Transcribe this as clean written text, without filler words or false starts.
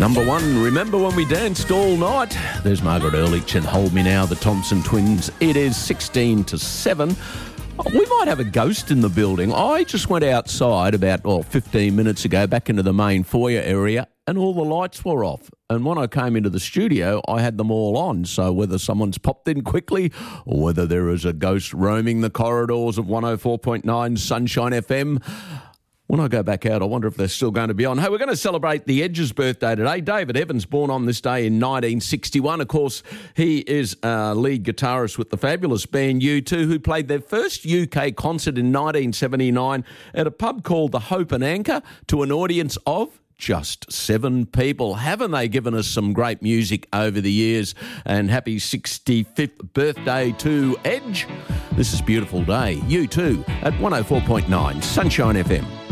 Number one, remember when we danced all night? There's Margaret Ehrlich and Hold Me Now, the Thompson Twins. It is 16-7. We might have a ghost in the building. I just went outside about 15 minutes ago, back into the main foyer area, and all the lights were off. And when I came into the studio, I had them all on. So whether someone's popped in quickly or whether there is a ghost roaming the corridors of 104.9 Sunshine FM, when I go back out, I wonder if they're still going to be on. Hey, we're going to celebrate the Edge's birthday today. David Evans, born on this day in 1961. Of course, he is lead guitarist with the fabulous band U2, who played their first UK concert in 1979 at a pub called the Hope and Anchor to an audience of just 7 people. Haven't they given us some great music over the years? And happy 65th birthday to Edge. This is Beautiful Day. U2 at 104.9 Sunshine FM.